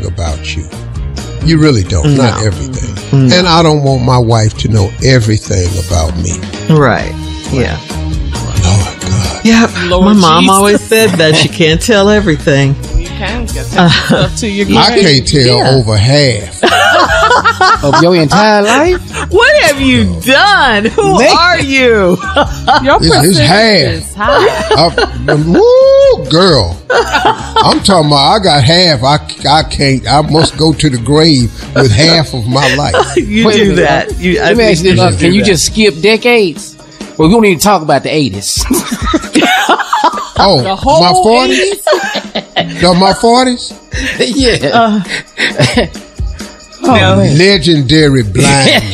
everything about you. You really don't. No. Not everything. No. And I don't want my wife to know everything about me. Right. Yeah. Lord God. Yep. Lord My mom Jesus. always said that she can't tell everything. You can get stuff to your I can't tell over half. Of your entire life? What have you done? Who are you? Your It's half. is high. Woo, girl. I'm talking about I got half. I can't. I must go to the grave with half of my life. You Wait a do minute. that. Let me ask you this. Can you just skip decades? Well, we don't need to talk about the 80s. Oh, The whole my 40s? No, my 40s? Yeah. No. Legendary blindness.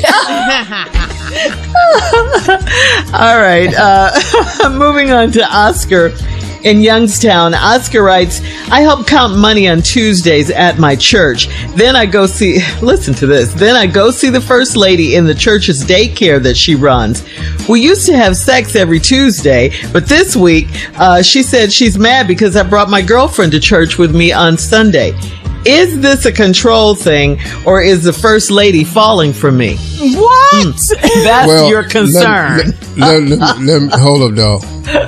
All right. Moving on to Oscar in Youngstown. Oscar writes, I help count money on Tuesdays at my church. Then I go see, listen to this. Then I go see the first lady in the church's daycare that she runs. We used to have sex every Tuesday, but this week she said she's mad because I brought my girlfriend to church with me on Sunday. Is this a control thing, or is the first lady falling for me? What? That's your concern. Let me hold up, dog.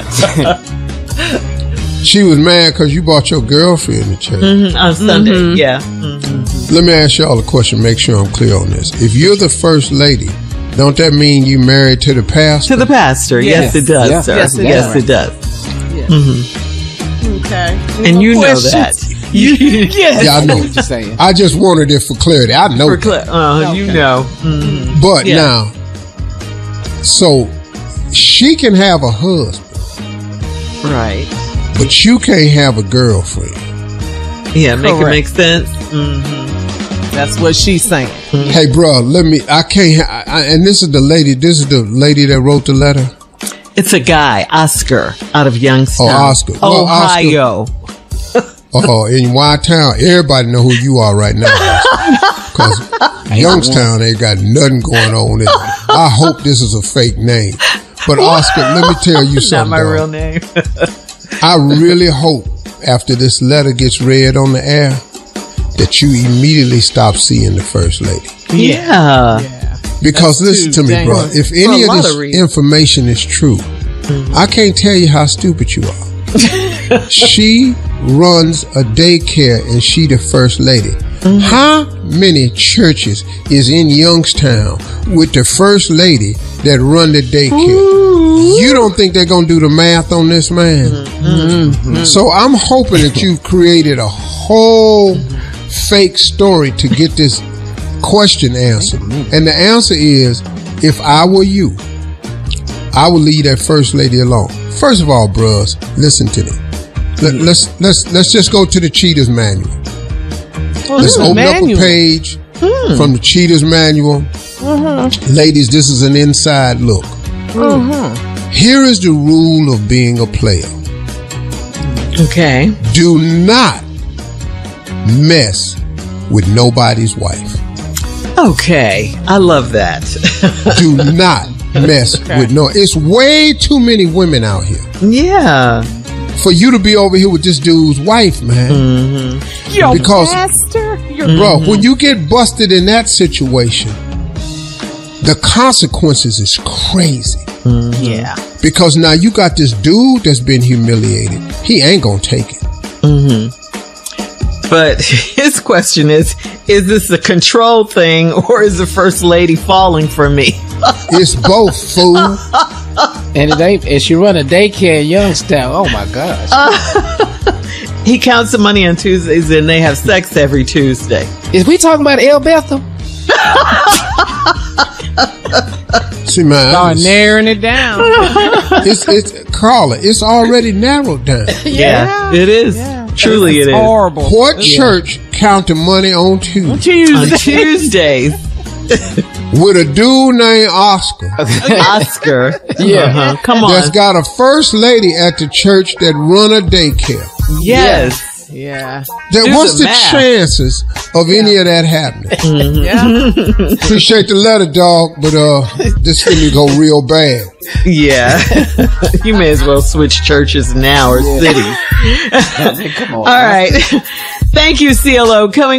She was mad because you brought your girlfriend to church. On Sunday, yeah. Let me ask y'all a question, make sure I'm clear on this. If you're the first lady, don't that mean you married to the pastor? To the pastor, yes, it does, Yeah. sir. Yes, it Yes, does. it does. Okay. And you know Questions? that. You, yes. Yeah, I know. Just saying. I just wanted it for clarity. I know. You know. But Yeah. now, so she can have a husband, Right. but you can't have a girlfriend. Yeah, make it Correct. make sense. That's what she's saying. Hey, bro, I can't. And this is the lady that wrote the letter. It's a guy, Oscar, out of Youngstown. Oh, Oscar. Well, Ohio. Oh, in Y-Town, everybody know who you are right now. Because Youngstown ain't got nothing going on in it. I hope this is a fake name. But Oscar, let me tell you Not something. my dog. real name. I really hope after this letter gets read on the air that you immediately stop seeing the first lady. Yeah. Because That's listen too to me, bro. dangerous. If For any a of lot this of reasons. information is true, I can't tell you how stupid you are. She runs a daycare and she the first lady. How many churches is in Youngstown with the first lady that run the daycare? You don't think they're going to do the math on this, man? So I'm hoping that you've created a whole fake story to get this question answered. And the answer is, if I were you, I would leave that first lady alone. First of all, bros, listen to me. Let's just go to the Cheetah's Manual. Let's open up a page from the Cheetah's Manual. Ladies, this is an inside look. Here is the rule of being a player. Okay. Do not mess with nobody's wife. Okay. I love that. Do not mess with no. It's way too many women out here Yeah. for you to be over here with this dude's wife, man. Your Because- pastor? Bro, when you get busted in that situation, the consequences is crazy. Yeah. Because now you got this dude that's been humiliated. He ain't gonna take it. But his question is this a control thing, or is the first lady falling for me? It's both, fool. And she run a daycare in Youngstown. Oh my gosh. He counts the money on Tuesdays and they have sex every Tuesday. Is we talking about El Bethel? See, man, Start narrowing it down. it's Carla. It's already narrowed down. Yeah, it is. Truly, It's it is. horrible. What church counted money on Tuesday On Tuesdays, with a dude named Oscar Oscar. Yeah. Come on. that's got a first lady at the church that run a daycare? Yes. Yeah. What's the the math. chances of any of that happening? Yeah. Appreciate the letter, dog, but this finna go real bad. Yeah. You may as well switch churches now or cities. Come on. All right. Thank you, CLO. Coming